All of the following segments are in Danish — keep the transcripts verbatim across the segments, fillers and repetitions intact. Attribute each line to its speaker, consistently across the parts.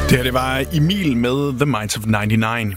Speaker 1: Det her, det var Emil med The Minds of nioghalvfems.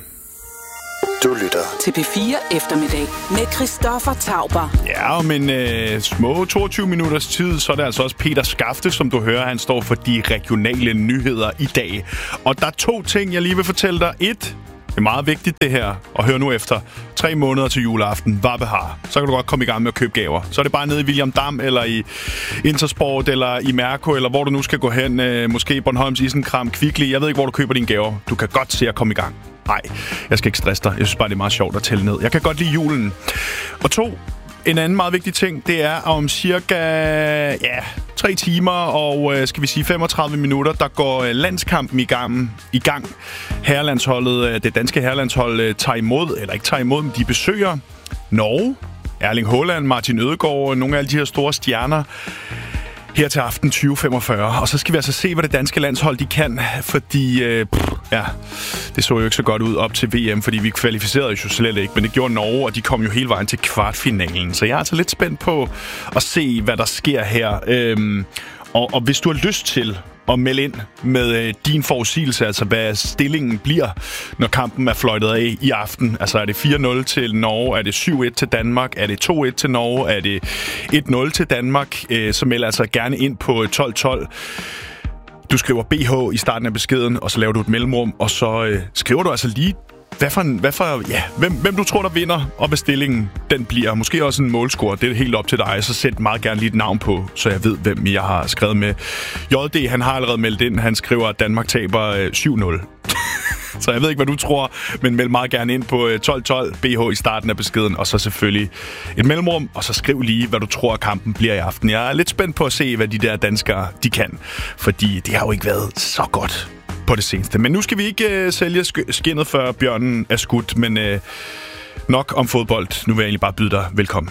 Speaker 2: Du lytter
Speaker 3: til P fire Eftermiddag med Christoffer Tauber.
Speaker 1: Ja, om en øh, små toogtyve minutters tid, så er det altså også Peter Skafte, som du hører. Han står for de regionale nyheder i dag. Og der er to ting, jeg lige vil fortælle dig. Et, det er meget vigtigt det her, og hør nu efter. Tre måneder til juleaften, hvad behar. Så kan du godt komme i gang med at købe gaver. Så er det bare nede i William Dam, eller i Intersport, eller i Mærko, eller hvor du nu skal gå hen. Øh, måske Bornholms Isenkram, Kvickly. Jeg ved ikke, hvor du køber dine gaver. Du kan godt se at komme i gang. Nej, jeg skal ikke stresse dig. Jeg synes bare, det er meget sjovt at tælle ned. Jeg kan godt lide julen. Og to, en anden meget vigtig ting, det er om cirka ja, tre timer og øh, skal vi sige femogtredive minutter, der går øh, landskampen i gang. I gang. Herrelandsholdet, øh, det danske herrelandshold øh, tager imod, eller ikke tager imod, men de besøger Norge. Erling Haaland, Martin Ødegaard, nogle af alle de her store stjerner. Her til aften tyve femogfyrre. Og så skal vi altså se, hvad det danske landshold de kan. Fordi, øh, pff, ja, det så jo ikke så godt ud op til V M, fordi vi kvalificerede jo slet ikke. Men det gjorde Norge, og de kom jo hele vejen til kvartfinalen. Så jeg er altså lidt spændt på at se, hvad der sker her. Øhm, og, og hvis du har lyst til at melde ind med øh, din forudsigelse, altså hvad stillingen bliver, når kampen er fløjtet af i aften. Altså er det fire nul til Norge, er det syv et til Danmark, er det to et til Norge, er det et nul til Danmark, øh, så meld altså gerne ind på tolv tolv. Du skriver B H i starten af beskeden, og så laver du et mellemrum, og så øh, skriver du altså lige, hvad for, en, hvad for ja, hvem, hvem du tror, der vinder, og hvad stillingen den bliver. Måske også en målscore, det er helt op til dig, så sæt meget gerne lige et navn på, så jeg ved, hvem jeg har skrevet med. J D, han har allerede meldt ind, han skriver, at Danmark taber øh, syv nul. Så jeg ved ikke, hvad du tror, men meld meget gerne ind på tolv tolv B H i starten af beskeden, og så selvfølgelig et mellemrum, og så skriv lige, hvad du tror, kampen bliver i aften. Jeg er lidt spændt på at se, hvad de der danskere, de kan, fordi det har jo ikke været så godt på det seneste. Men nu skal vi ikke øh, sælge sk- skindet, før bjørnen er skudt, men øh, nok om fodbold. Nu vil jeg egentlig bare byde dig velkommen.